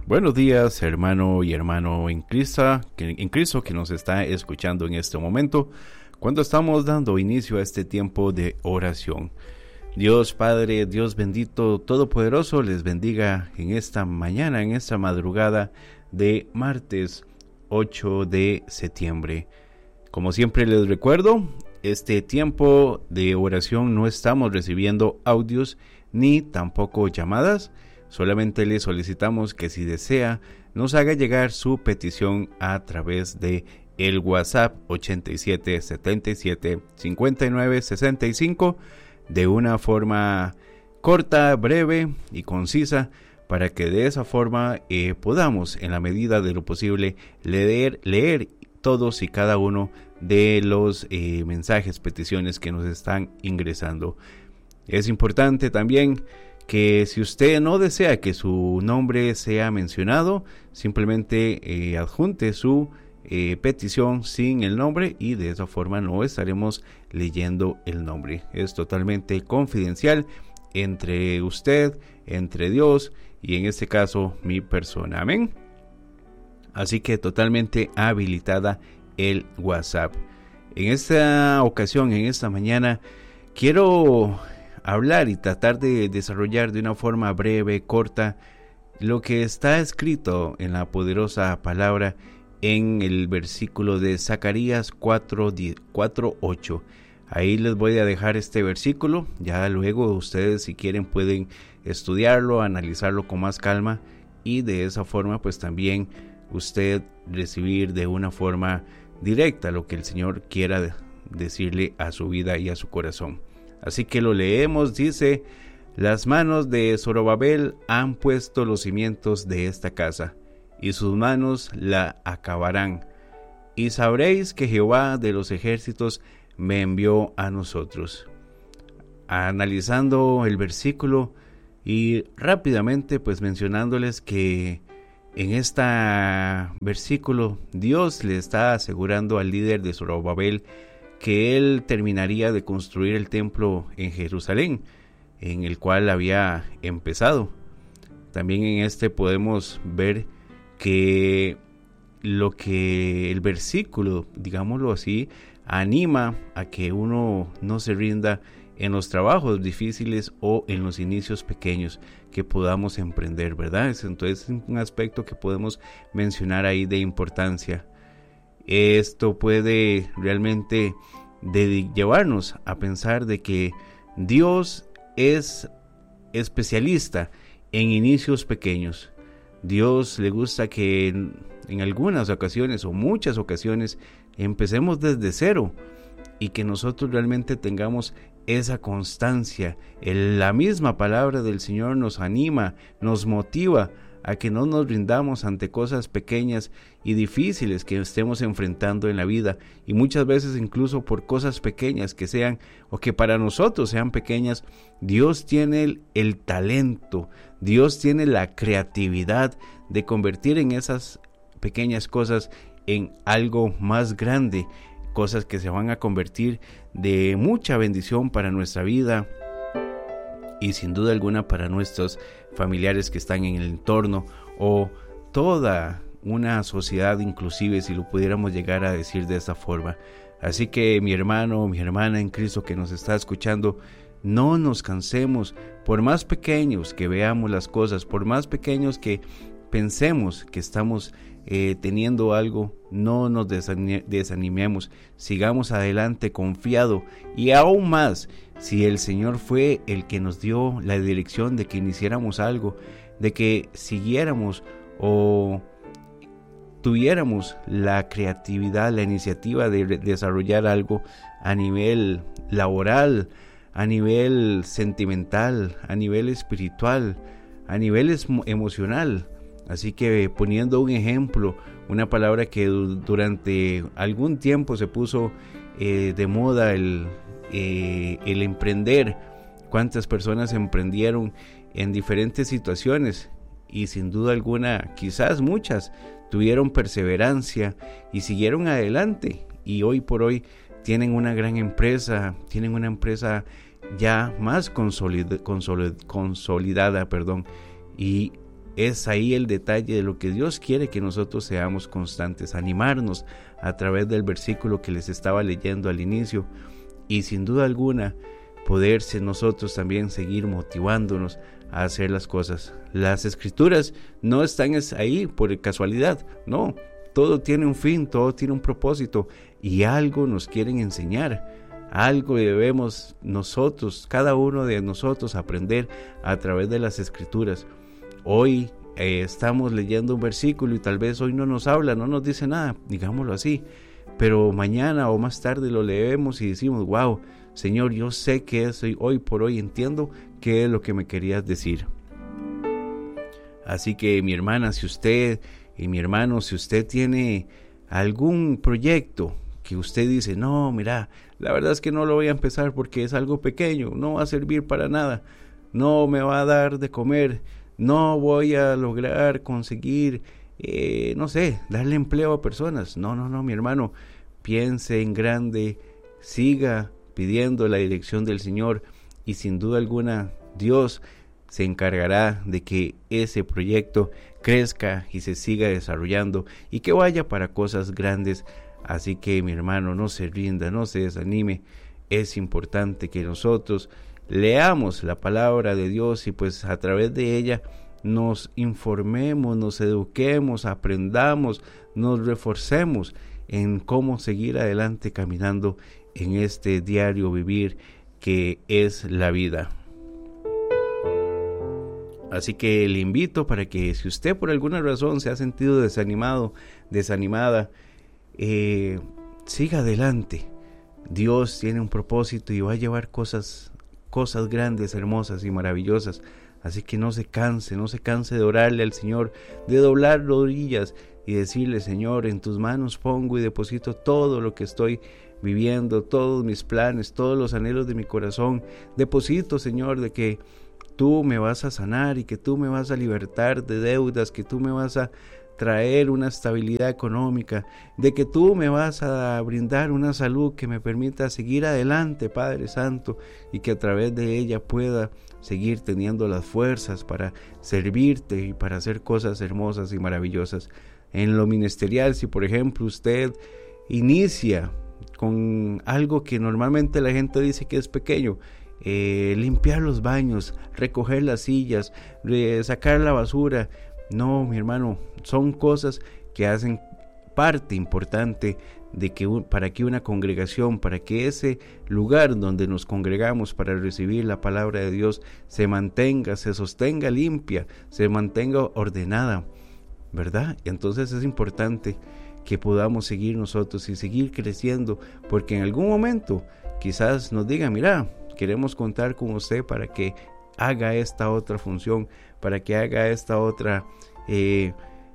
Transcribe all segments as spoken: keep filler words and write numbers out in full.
Buenos días, hermano y hermano en Cristo, que, en Cristo que nos está escuchando en este momento, cuando estamos dando inicio a este tiempo de oración. Dios Padre, Dios bendito, todopoderoso, les bendiga en esta mañana, en esta madrugada de martes ocho de septiembre. Como siempre les recuerdo, este tiempo de oración no estamos recibiendo audios ni tampoco llamadas. Solamente le solicitamos que si desea nos haga llegar su petición a través de el WhatsApp ochenta y siete setenta y siete cincuenta y nueve sesenta y cinco de una forma corta, breve y concisa, para que de esa forma eh, podamos en la medida de lo posible leer, leer todos y cada uno de los eh, mensajes, peticiones que nos están ingresando. Es importante también que si usted no desea que su nombre sea mencionado, simplemente eh, adjunte su eh, petición sin el nombre y de esa forma no estaremos leyendo el nombre. Es totalmente confidencial entre usted, entre Dios y en este caso mi persona. Amén. Así que totalmente habilitada el WhatsApp. En esta ocasión, en esta mañana, quiero hablar y tratar de desarrollar de una forma breve, corta, lo que está escrito en la poderosa palabra en el versículo de Zacarías cuatro ocho. Ahí les voy a dejar este versículo, ya luego ustedes si quieren pueden estudiarlo, analizarlo con más calma y de esa forma pues también usted recibir de una forma directa lo que el Señor quiera decirle a su vida y a su corazón. Así que lo leemos, dice: las manos de Zorobabel han puesto los cimientos de esta casa, y sus manos la acabarán. Y sabréis que Jehová de los ejércitos me envió a nosotros. Analizando el versículo y rápidamente pues mencionándoles que en este versículo Dios le está asegurando al líder de Zorobabel que él terminaría de construir el templo en Jerusalén, en el cual había empezado. También en este podemos ver que lo que el versículo, digámoslo así, anima a que uno no se rinda en los trabajos difíciles o en los inicios pequeños que podamos emprender, ¿verdad? Entonces es un aspecto que podemos mencionar ahí de importancia. Esto puede realmente de llevarnos a pensar de que Dios es especialista en inicios pequeños. Dios le gusta que en, en algunas ocasiones o muchas ocasiones empecemos desde cero y que nosotros realmente tengamos esa constancia. El, la misma palabra del Señor nos anima, nos motiva a que no nos rindamos ante cosas pequeñas y difíciles que estemos enfrentando en la vida, y muchas veces incluso por cosas pequeñas que sean o que para nosotros sean pequeñas. Dios tiene el, el talento, Dios tiene la creatividad de convertir en esas pequeñas cosas en algo más grande, cosas que se van a convertir de mucha bendición para nuestra vida y sin duda alguna para nuestros familiares que están en el entorno o toda una sociedad, inclusive si lo pudiéramos llegar a decir de esta forma. Así que mi hermano, mi hermana en Cristo que nos está escuchando, no nos cansemos, por más pequeños que veamos las cosas, por más pequeños que pensemos que estamos eh, teniendo algo, no nos desanimemos, sigamos adelante confiado, y aún más si el Señor fue el que nos dio la dirección de que iniciáramos algo, de que siguiéramos o tuviéramos la creatividad, la iniciativa de desarrollar algo a nivel laboral, a nivel sentimental, a nivel espiritual, a nivel emocional. Así que poniendo un ejemplo, una palabra que durante algún tiempo se puso eh, de moda, el, eh, el emprender. Cuántas personas emprendieron en diferentes situaciones y sin duda alguna, quizás muchas, tuvieron perseverancia y siguieron adelante. Y hoy por hoy tienen una gran empresa, tienen una empresa ya más consolid- consolid- consolidada, perdón, y es ahí el detalle de lo que Dios quiere que nosotros seamos constantes, animarnos a través del versículo que les estaba leyendo al inicio, y sin duda alguna poderse nosotros también seguir motivándonos a hacer las cosas. Las escrituras no están ahí por casualidad, no, todo tiene un fin, todo tiene un propósito, y algo nos quieren enseñar, algo debemos nosotros, cada uno de nosotros, aprender a través de las escrituras. Hoy eh, estamos leyendo un versículo y tal vez hoy no nos habla, no nos dice nada, digámoslo así, pero mañana o más tarde lo leemos y decimos, wow, Señor, yo sé que es hoy, hoy por hoy entiendo qué es lo que me querías decir. Así que mi hermana, si usted y mi hermano, si usted tiene algún proyecto que usted dice, no, mira, la verdad es que no lo voy a empezar porque es algo pequeño, no va a servir para nada, no me va a dar de comer, no voy a lograr conseguir, eh, no sé, darle empleo a personas. No, no, no, mi hermano, piense en grande, siga pidiendo la dirección del Señor y sin duda alguna Dios se encargará de que ese proyecto crezca y se siga desarrollando y que vaya para cosas grandes. Así que mi hermano, no se rinda, no se desanime. Es importante que nosotros leamos la palabra de Dios y pues a través de ella nos informemos, nos eduquemos, aprendamos, nos reforcemos en cómo seguir adelante caminando en este diario vivir que es la vida. Así que le invito para que si usted por alguna razón se ha sentido desanimado, desanimada, eh, siga adelante. Dios tiene un propósito y va a llevar cosas, cosas grandes, hermosas y maravillosas. Así que no se canse, no se canse de orarle al Señor, de doblar rodillas y decirle, Señor, en tus manos pongo y deposito todo lo que estoy viviendo, todos mis planes, todos los anhelos de mi corazón. Deposito, Señor, de que tú me vas a sanar y que tú me vas a libertar de deudas, que tú me vas a traer una estabilidad económica, de que tú me vas a brindar una salud que me permita seguir adelante, Padre Santo, y que a través de ella pueda seguir teniendo las fuerzas para servirte y para hacer cosas hermosas y maravillosas. En lo ministerial, si por ejemplo usted inicia con algo que normalmente la gente dice que es pequeño, eh, limpiar los baños, recoger las sillas, eh, sacar la basura, no, mi hermano, son cosas que hacen parte importante de que un, para que una congregación, para que ese lugar donde nos congregamos para recibir la palabra de Dios se mantenga, se sostenga limpia, se mantenga ordenada, ¿verdad? Entonces es importante que podamos seguir nosotros y seguir creciendo, porque en algún momento quizás nos diga, mira, queremos contar con usted para que haga esta otra función, para que haga esta otra, eh,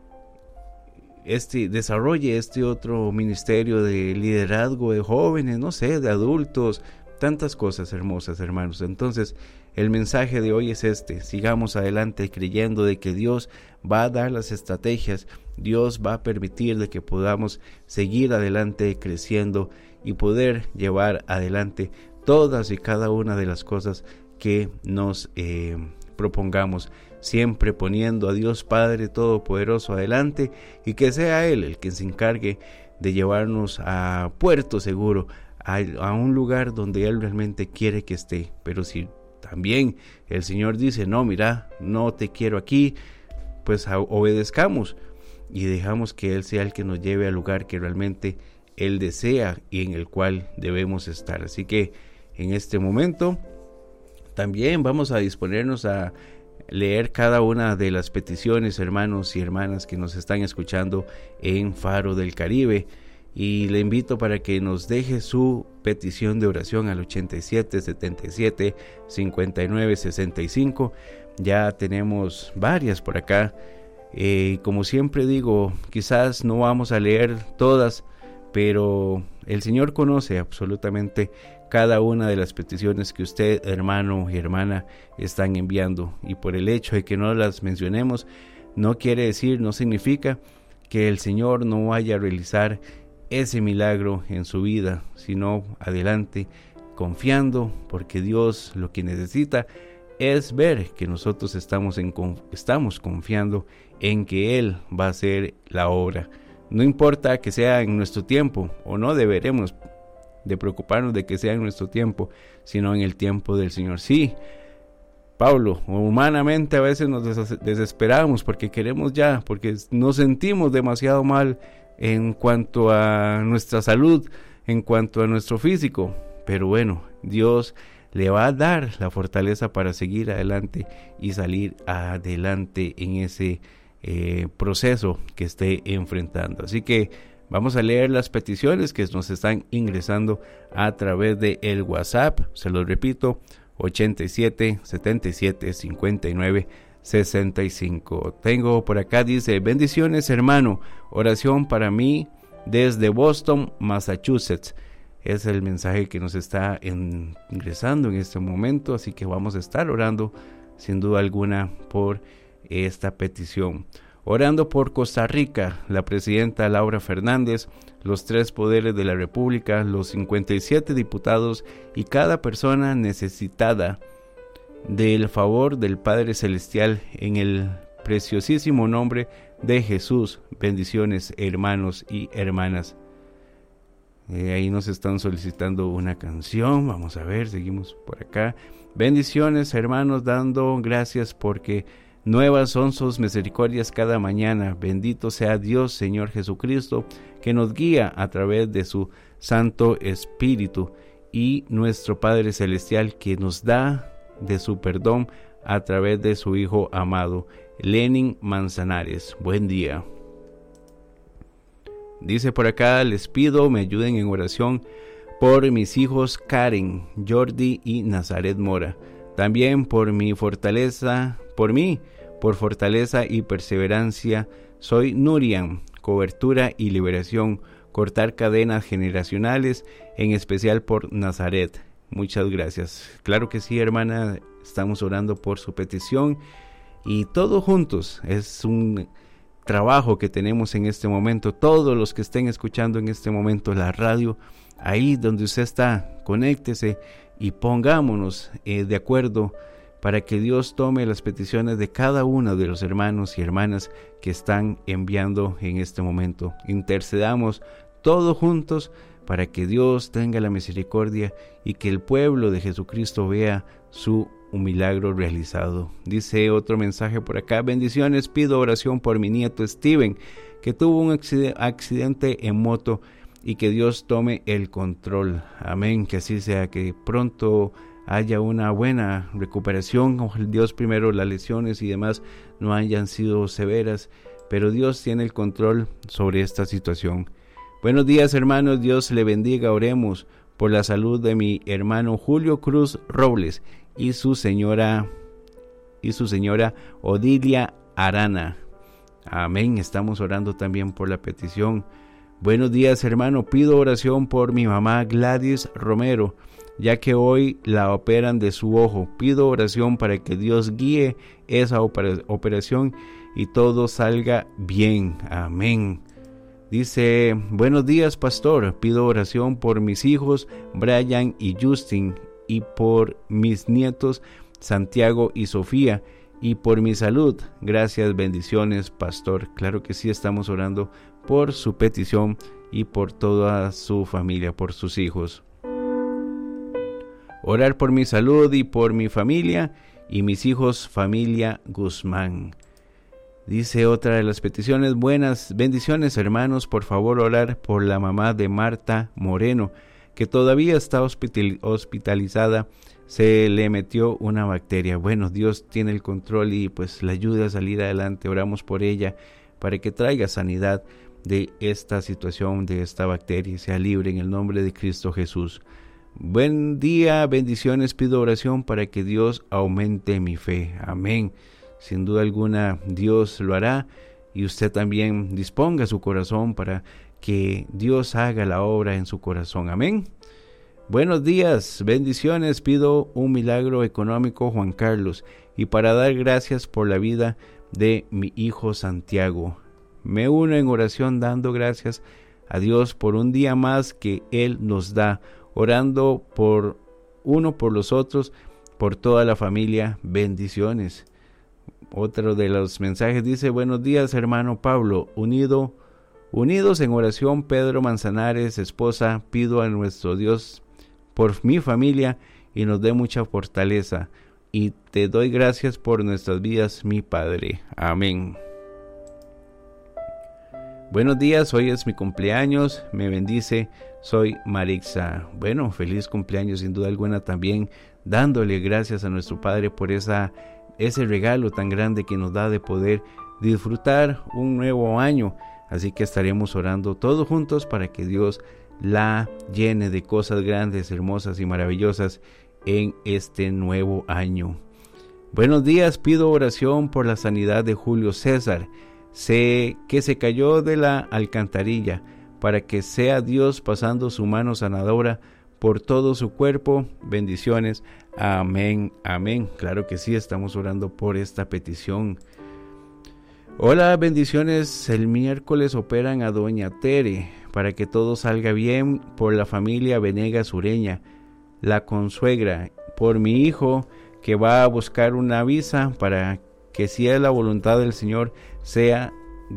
este, desarrolle este otro ministerio de liderazgo de jóvenes, no sé, de adultos, tantas cosas hermosas, hermanos. Entonces, el mensaje de hoy es este: sigamos adelante creyendo de que Dios va a dar las estrategias, Dios va a permitir de que podamos seguir adelante creciendo y poder llevar adelante todas y cada una de las cosas que nos eh, propongamos, siempre poniendo a Dios Padre Todopoderoso adelante y que sea Él el que se encargue de llevarnos a puerto seguro, a, a un lugar donde Él realmente quiere que esté. Pero si también el Señor dice, no, mira, no te quiero aquí, pues a, obedezcamos y dejamos que Él sea el que nos lleve al lugar que realmente Él desea y en el cual debemos estar. Así que en este momento también vamos a disponernos a leer cada una de las peticiones, hermanos y hermanas que nos están escuchando en Faro del Caribe, y le invito para que nos deje su petición de oración al ochenta y siete, setenta y siete, cincuenta y nueve, sesenta y cinco. Ya tenemos varias por acá, eh, como siempre digo, quizás no vamos a leer todas, pero el Señor conoce absolutamente cada una de las peticiones que usted, hermano y hermana, están enviando, y por el hecho de que no las mencionemos no quiere decir, no significa que el Señor no vaya a realizar ese milagro en su vida, sino adelante confiando, porque Dios lo que necesita es ver que nosotros estamos, en, estamos confiando en que Él va a hacer la obra. No importa que sea en nuestro tiempo, o no deberemos de preocuparnos de que sea en nuestro tiempo, sino en el tiempo del Señor. Sí, Pablo, humanamente a veces nos desesperamos porque queremos ya, porque nos sentimos demasiado mal en cuanto a nuestra salud, en cuanto a nuestro físico, pero bueno, Dios le va a dar la fortaleza para seguir adelante y salir adelante en ese eh, proceso que esté enfrentando. Así que vamos a leer las peticiones que nos están ingresando a través de el WhatsApp. Se los repito, ochenta y siete, setenta y siete, cincuenta y nueve, sesenta y cinco. Tengo por acá, dice: bendiciones hermano, oración para mí desde Boston, Massachusetts. Es el mensaje que nos está en, ingresando en este momento, así que vamos a estar orando sin duda alguna por esta petición. Orando por Costa Rica, la presidenta Laura Fernández, los tres poderes de la República, los cincuenta y siete diputados y cada persona necesitada del favor del Padre Celestial, en el preciosísimo nombre de Jesús. Bendiciones hermanos y hermanas. Eh, ahí nos están solicitando una canción. Vamos a ver, seguimos por acá. Bendiciones hermanos, dando gracias porque nuevas son sus misericordias cada mañana. Bendito sea Dios, Señor Jesucristo, que nos guía a través de su Santo Espíritu, y nuestro Padre Celestial, que nos da de su perdón a través de su Hijo amado. Lenin Manzanares, buen día. Dice por acá: les pido me ayuden en oración por mis hijos Karen, Jordi y Nazaret Mora. También por mi fortaleza, por mí, por fortaleza y perseverancia. Soy Nurian, cobertura y liberación, cortar cadenas generacionales, en especial por Nazaret. Muchas gracias. Claro que sí, hermana, estamos orando por su petición y todos juntos. Es un trabajo que tenemos en este momento. Todos los que estén escuchando en este momento la radio, ahí donde usted está, conéctese y pongámonos eh, de acuerdo para que Dios tome las peticiones de cada uno de los hermanos y hermanas que están enviando en este momento. Intercedamos todos juntos para que Dios tenga la misericordia y que el pueblo de Jesucristo vea su un milagro realizado. Dice otro mensaje por acá: bendiciones, pido oración por mi nieto Steven, que tuvo un accidente en moto, y que Dios tome el control. Amén, que así sea, que pronto haya una buena recuperación. Ojalá Dios primero las lesiones y demás no hayan sido severas, pero Dios tiene el control sobre esta situación. Buenos días hermanos, Dios le bendiga. Oremos por la salud de mi hermano Julio Cruz Robles y su señora y su señora Odilia Arana. Amén. Estamos orando también por la petición. Buenos días hermano, pido oración por mi mamá Gladys Romero, ya que hoy la operan de su ojo. Pido oración para que Dios guíe esa operación y todo salga bien. Amén. Dice: buenos días pastor, pido oración por mis hijos Brian y Justin, y por mis nietos Santiago y Sofía, y por mi salud. Gracias, bendiciones pastor. Claro que sí, estamos orando por su petición y por toda su familia, por sus hijos. Orar por mi salud y por mi familia y mis hijos, familia Guzmán. Dice otra de las peticiones: buenas bendiciones hermanos, por favor orar por la mamá de Marta Moreno, que todavía está hospital, hospitalizada, se le metió una bacteria. Bueno, Dios tiene el control y pues la ayuda a salir adelante. Oramos por ella para que traiga sanidad de esta situación, de esta bacteria, y sea libre en el nombre de Cristo Jesús. Buen día, bendiciones, pido oración para que Dios aumente mi fe. Amén. Sin duda alguna Dios lo hará, y usted también disponga su corazón para que Dios haga la obra en su corazón. Amén. Buenos días, bendiciones, pido un milagro económico Juan Carlos, y para dar gracias por la vida de mi hijo Santiago. Me uno en oración dando gracias a Dios por un día más que Él nos da, orando por uno por los otros, por toda la familia, bendiciones. Otro de los mensajes dice: buenos días, hermano Pablo, unido, unidos en oración, Pedro Manzanares, esposa, pido a nuestro Dios por mi familia y nos dé mucha fortaleza, y te doy gracias por nuestras vidas, mi Padre. Amén. Buenos días, hoy es mi cumpleaños, me bendice, soy Marixa. Bueno, feliz cumpleaños sin duda alguna, también dándole gracias a nuestro Padre por esa, ese regalo tan grande que nos da de poder disfrutar un nuevo año. Así que estaremos orando todos juntos para que Dios la llene de cosas grandes, hermosas y maravillosas en este nuevo año. Buenos días, pido oración por la sanidad de Julio César. Sé que se cayó de la alcantarilla, para que sea Dios pasando su mano sanadora por todo su cuerpo. Bendiciones. Amén, amén. Claro que sí, estamos orando por esta petición. Hola, bendiciones. El miércoles operan a doña Tere, para que todo salga bien, por la familia Venegas Ureña, la consuegra, por mi hijo que va a buscar una visa, para que si es la voluntad del Señor, sea,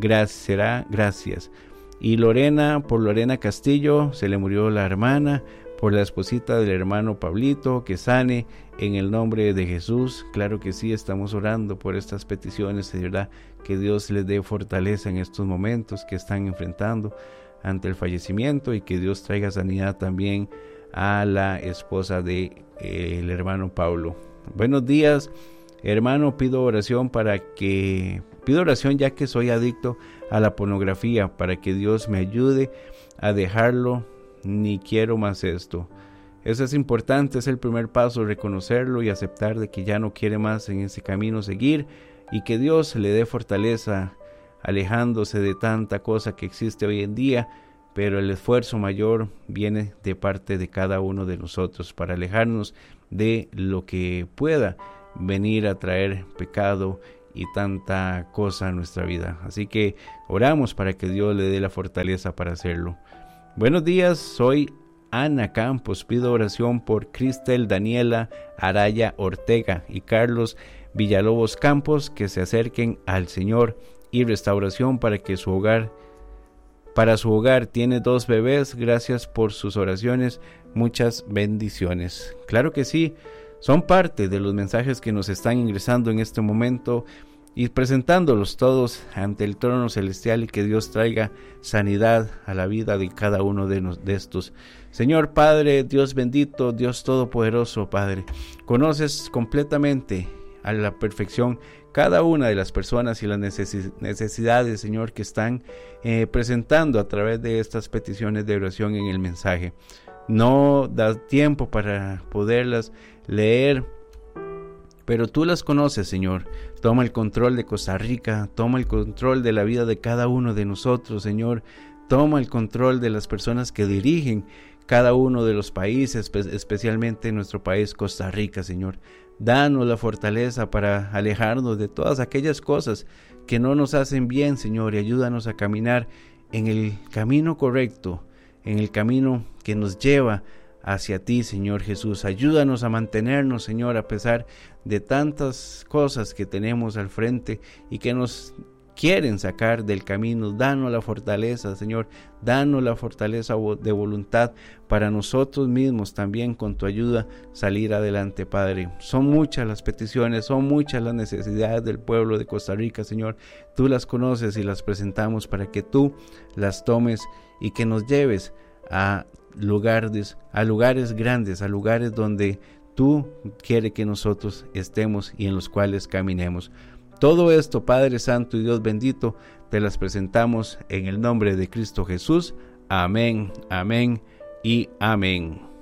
será gracias. Y Lorena, por Lorena Castillo, se le murió la hermana, por la esposita del hermano Pablito, que sane en el nombre de Jesús. Claro que sí, estamos orando por estas peticiones, de verdad, que Dios les dé fortaleza en estos momentos que están enfrentando ante el fallecimiento, y que Dios traiga sanidad también a la esposa de eh, el hermano Pablo. Buenos días, hermano, pido oración para que, pido oración ya que soy adicto a la pornografía, para que Dios me ayude a dejarlo, ni quiero más esto. Eso es importante, es el primer paso, reconocerlo y aceptar de que ya no quiere más en ese camino seguir, y que Dios le dé fortaleza, alejándose de tanta cosa que existe hoy en día, pero el esfuerzo mayor viene de parte de cada uno de nosotros para alejarnos de lo que pueda venir a traer pecado y tanta cosa a nuestra vida. Así que oramos para que Dios le dé la fortaleza para hacerlo. Buenos días, soy Ana Campos, pido oración por Cristel Daniela Araya Ortega y Carlos Villalobos Campos, que se acerquen al Señor, y restauración para que su hogar, para su hogar tiene dos bebés. Gracias por sus oraciones, muchas bendiciones. Claro que sí, son parte de los mensajes que nos están ingresando en este momento, y presentándolos todos ante el trono celestial, y que Dios traiga sanidad a la vida de cada uno de, nos, de estos. Señor Padre, Dios bendito, Dios todopoderoso, Padre, conoces completamente a la perfección cada una de las personas y las necesidades, Señor, que están eh, presentando a través de estas peticiones de oración en el mensaje. No da tiempo para poderlas leer, pero tú las conoces, Señor. Toma el control de Costa Rica, toma el control de la vida de cada uno de nosotros, Señor. Toma el control de las personas que dirigen cada uno de los países, especialmente nuestro país, Costa Rica, Señor. Danos la fortaleza para alejarnos de todas aquellas cosas que no nos hacen bien, Señor, y ayúdanos a caminar en el camino correcto, en el camino que nos lleva hacia ti, Señor Jesús. Ayúdanos a mantenernos, Señor, a pesar de tantas cosas que tenemos al frente y que nos quieren sacar del camino. Danos la fortaleza, Señor, danos la fortaleza de voluntad para nosotros mismos también, con tu ayuda, salir adelante, Padre. Son muchas las peticiones, son muchas las necesidades del pueblo de Costa Rica, Señor. Tú las conoces y las presentamos para que tú las tomes y que nos lleves a lugares, a lugares grandes, a lugares donde tú quieres que nosotros estemos y en los cuales caminemos. Todo esto, Padre Santo y Dios bendito, te las presentamos en el nombre de Cristo Jesús. Amén, amén y amén.